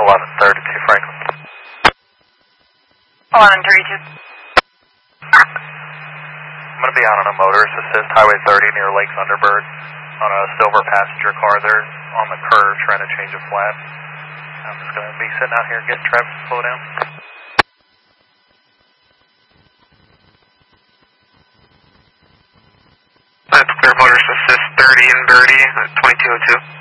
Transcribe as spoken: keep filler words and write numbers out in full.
eleven thirty-two Franklin. eleven thirty-two. I'm going to be out on a motorist assist, Highway thirty near Lake Thunderbird, on a silver passenger car there on the curve trying to change a flat. I'm just going to be sitting out here and getting traffic to slow down. That's clear motorist assist thirty and Birdie at twenty-two oh two.